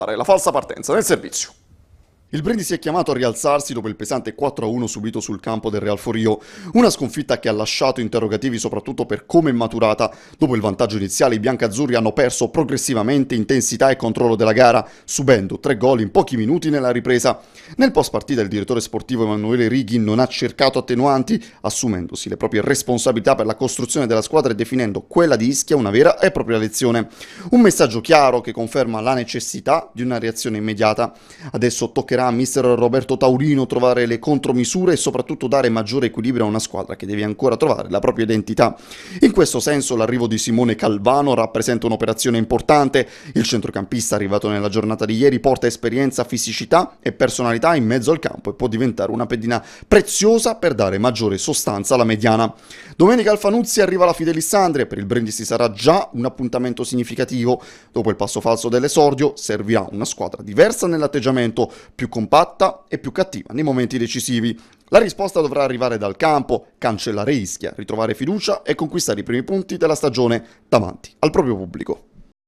La falsa partenza nel servizio. Il Brindisi è chiamato a rialzarsi dopo il pesante 4-1 subito sul campo del Real Forio, una sconfitta che ha lasciato interrogativi soprattutto per come è maturata. Dopo il vantaggio iniziale i biancazzurri hanno perso progressivamente intensità e controllo della gara, subendo 3 gol in pochi minuti nella ripresa. Nel post partita il direttore sportivo Emanuele Righi non ha cercato attenuanti, assumendosi le proprie responsabilità per la costruzione della squadra e definendo quella di Ischia una vera e propria lezione. Un messaggio chiaro che conferma la necessità di una reazione immediata. Adesso toccherà a mister Roberto Taurino trovare le contromisure e soprattutto dare maggiore equilibrio a una squadra che deve ancora trovare la propria identità. In questo senso l'arrivo di Simone Calvano rappresenta un'operazione importante. Il centrocampista arrivato nella giornata di ieri porta esperienza, fisicità e personalità in mezzo al campo e può diventare una pedina preziosa per dare maggiore sostanza alla mediana. Domenica Alfanuzzi arriva alla Fidelissandria e per il Brindisi sarà già un appuntamento significativo. Dopo il passo falso dell'esordio servirà una squadra diversa nell'atteggiamento, più compatta e più cattiva nei momenti decisivi. La risposta dovrà arrivare dal campo, cancellare Ischia, ritrovare fiducia e conquistare i primi punti della stagione davanti al proprio pubblico.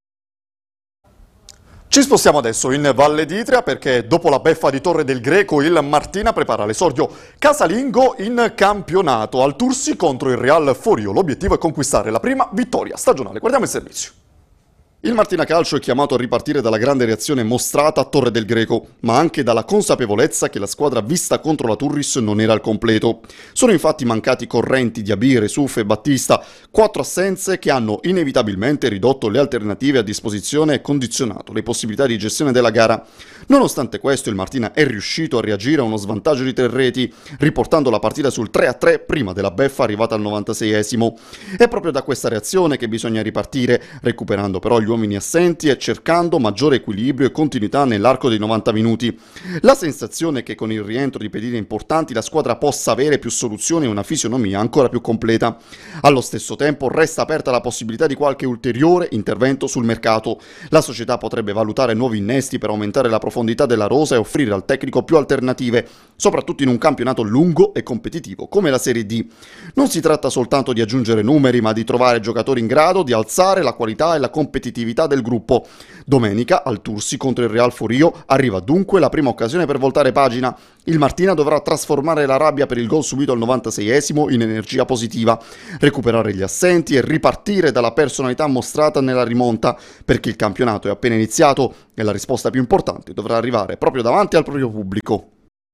Ci spostiamo adesso in Valle d'Itria perché dopo la beffa di Torre del Greco il Martina prepara l'esordio casalingo in campionato al Tursi contro il Real Forio. L'obiettivo è conquistare la prima vittoria stagionale. Guardiamo il servizio. Il Martina Calcio è chiamato a ripartire dalla grande reazione mostrata a Torre del Greco, ma anche dalla consapevolezza che la squadra vista contro la Turris non era al completo. Sono infatti mancati Correnti, Diabire, Suf e Battista, 4 assenze che hanno inevitabilmente ridotto le alternative a disposizione e condizionato le possibilità di gestione della gara. Nonostante questo, il Martina è riuscito a reagire a uno svantaggio di 3 reti, riportando la partita sul 3-3 prima della beffa arrivata al 96esimo. È proprio da questa reazione che bisogna ripartire, recuperando però gli uomini assenti e cercando maggiore equilibrio e continuità nell'arco dei 90 minuti. La sensazione è che con il rientro di pedine importanti la squadra possa avere più soluzioni e una fisionomia ancora più completa. Allo stesso tempo resta aperta la possibilità di qualche ulteriore intervento sul mercato. La società potrebbe valutare nuovi innesti per aumentare la profondità della rosa e offrire al tecnico più alternative, soprattutto in un campionato lungo e competitivo come la Serie D. Non si tratta soltanto di aggiungere numeri, ma di trovare giocatori in grado di alzare la qualità e la competitività del gruppo. Domenica al Tursi contro il Real Forio arriva dunque la prima occasione per voltare pagina. Il Martina dovrà trasformare la rabbia per il gol subito al 96esimo in energia positiva, recuperare gli assenti e ripartire dalla personalità mostrata nella rimonta, perché il campionato è appena iniziato e la risposta più importante dovrà arrivare proprio davanti al proprio pubblico.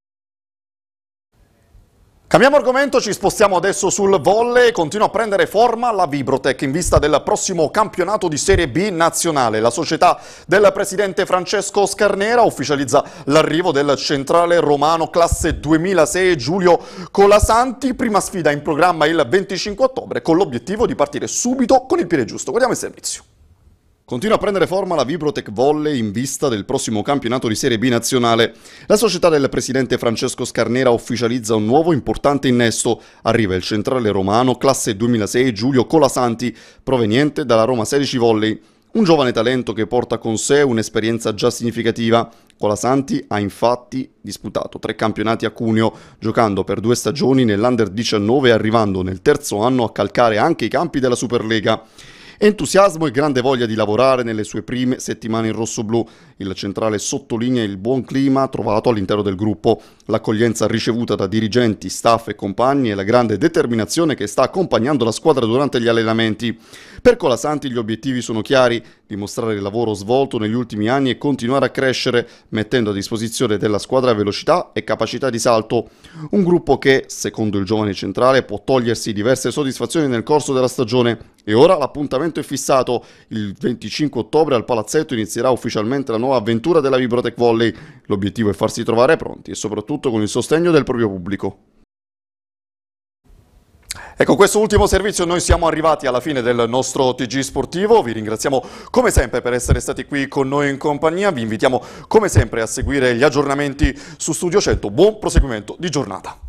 Cambiamo argomento, ci spostiamo adesso sul volley e continua a prendere forma la Vibrotech in vista del prossimo campionato di Serie B nazionale. La società del presidente Francesco Scarnera ufficializza l'arrivo del centrale romano classe 2006 Giulio Colasanti, prima sfida in programma il 25 ottobre con l'obiettivo di partire subito con il piede giusto. Guardiamo il servizio. Continua a prendere forma la Vibrotech Volley in vista del prossimo campionato di Serie B nazionale. La società del presidente Francesco Scarnera ufficializza un nuovo importante innesto. Arriva il centrale romano classe 2006 Giulio Colasanti, proveniente dalla Roma 16 Volley. Un giovane talento che porta con sé un'esperienza già significativa. Colasanti ha infatti disputato 3 campionati a Cuneo, giocando per 2 stagioni nell'Under 19 e arrivando nel terzo anno a calcare anche i campi della Superlega. Entusiasmo e grande voglia di lavorare nelle sue prime settimane in rossoblù. Il centrale sottolinea il buon clima trovato all'interno del gruppo, l'accoglienza ricevuta da dirigenti, staff e compagni e la grande determinazione che sta accompagnando la squadra durante gli allenamenti. Per Colasanti gli obiettivi sono chiari: dimostrare il lavoro svolto negli ultimi anni e continuare a crescere, mettendo a disposizione della squadra velocità e capacità di salto. Un gruppo che, secondo il giovane centrale, può togliersi diverse soddisfazioni nel corso della stagione. E ora l'appuntamento è fissato. Il 25 ottobre al Palazzetto inizierà ufficialmente la nuova avventura della Vibrotech Volley. L'obiettivo è farsi trovare pronti e soprattutto con il sostegno del proprio pubblico. E con questo ultimo servizio noi siamo arrivati alla fine del nostro TG sportivo. Vi ringraziamo come sempre per essere stati qui con noi in compagnia. Vi invitiamo come sempre a seguire gli aggiornamenti su Studio 100. Buon proseguimento di giornata.